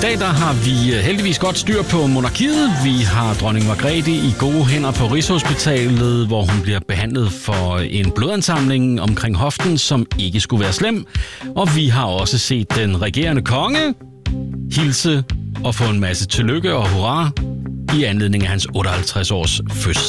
dag der har vi heldigvis godt styr på monarkiet. Vi har dronning Margrethe i gode hænder på Rigshospitalet, hvor hun bliver behandlet for en blodansamling omkring hoften, som ikke skulle være slem. Og vi har også set den regerende konge hilse og få en masse tillykke og hurra i anledning af hans 58 års fødselsdag.